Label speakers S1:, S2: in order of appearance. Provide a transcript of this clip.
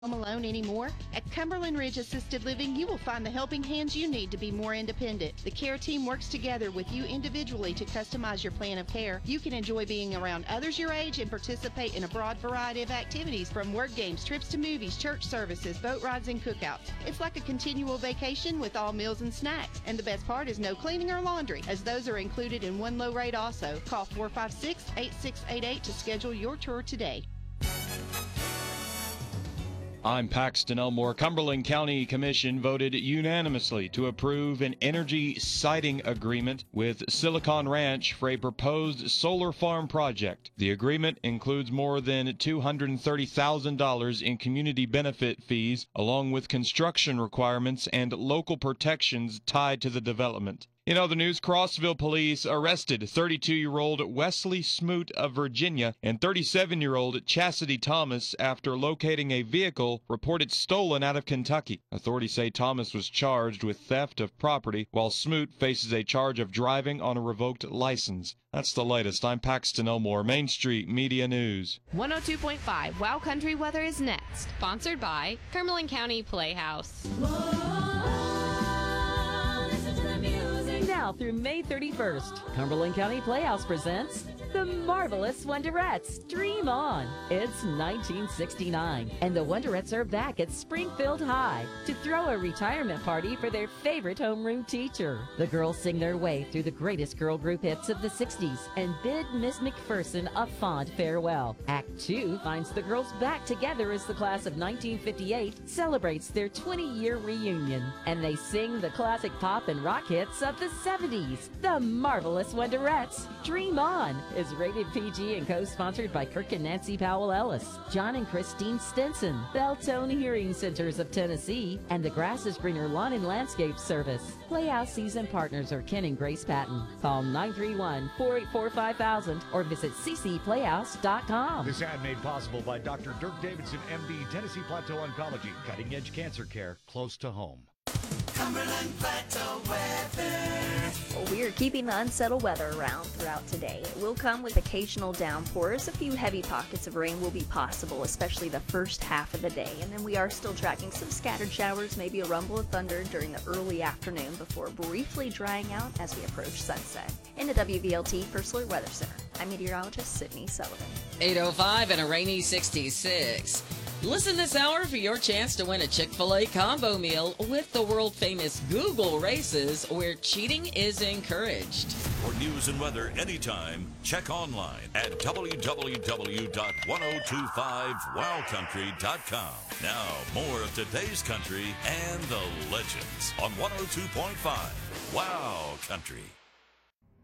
S1: Home alone anymore? At Cumberland Ridge Assisted Living, you will find the helping hands you need to be more independent. The care team works together with you individually to customize your plan of care. You can enjoy being around others your age and participate in a broad variety of activities, from word games, trips to movies, church services, boat rides, and cookouts. It's like a continual vacation with all meals and snacks. And the best part is no cleaning or laundry, as those are included in one low rate also. Call 456-8688 to schedule your tour today.
S2: I'm Paxton Elmore. Cumberland County Commission voted unanimously to approve an energy siting agreement with Silicon Ranch for a proposed solar farm project. The agreement includes more than $230,000 in community benefit fees, along with construction requirements and local protections tied to the development. In other news, Crossville police arrested 32-year-old Wesley Smoot of Virginia and 37-year-old Chastity Thomas after locating a vehicle reported stolen out of Kentucky. Authorities say Thomas was charged with theft of property, while Smoot faces a charge of driving on a revoked license. That's the latest. I'm Paxton Elmore, Main Street Media News.
S3: 102.5 Wow Country Weather is next. Sponsored by Cumberland County Playhouse.
S4: Now through May 31st, Cumberland County Playhouse presents The Marvelous Wonderettes. Dream on. It's 1969, and the Wonderettes are back at Springfield High to throw a retirement party for their favorite homeroom teacher. The girls sing their way through the greatest girl group hits of the 60s and bid Miss McPherson a fond farewell. Act 2 finds the girls back together as the class of 1958 celebrates their 20-year reunion, and they sing the classic pop and rock hits of the 70s. The Marvelous Wonderettes. Dream On is rated PG and co-sponsored by Kirk and Nancy Powell Ellis, John and Christine Stinson, Belltone Hearing Centers of Tennessee, and the Grass is Greener Lawn and Landscape Service. Playhouse season partners are Ken and Grace Patton. Call 931-484-5000 or visit ccplayhouse.com.
S5: This ad made possible by Dr. Dirk Davidson, MD, Tennessee Plateau Oncology, cutting-edge cancer care close to home.
S6: Cumberland Plateau weather.
S7: Well, we are keeping the unsettled weather around throughout today. It will come with occasional downpours. A few heavy pockets of rain will be possible, especially the first half of the day. And then we are still tracking some scattered showers, maybe a rumble of thunder during the early afternoon before briefly drying out as we approach sunset. In the WVLT First Alert Weather Center, I'm meteorologist Sydney Sullivan.
S8: 8:05 and a rainy 66. Listen this hour for your chance to win a Chick-fil-A combo meal with the world-famous Google races, where cheating is encouraged.
S9: For news and weather anytime, check online at www.1025wowcountry.com. Now, more of today's country and the legends on 102.5 Wow Country.